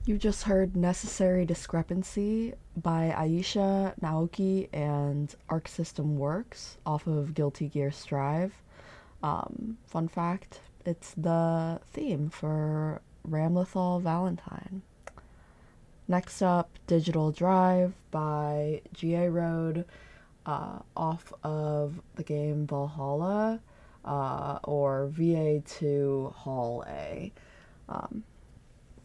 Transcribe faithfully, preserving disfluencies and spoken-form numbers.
You just heard Necessary Discrepancy by Aisha Naoki and Arc System Works off of Guilty Gear Strive. Um, fun fact, it's the theme for Ramlethal Valentine. Next up, Digital Drive by G A Road uh, off of the game Valhalla uh, or V A two Hall A. Um,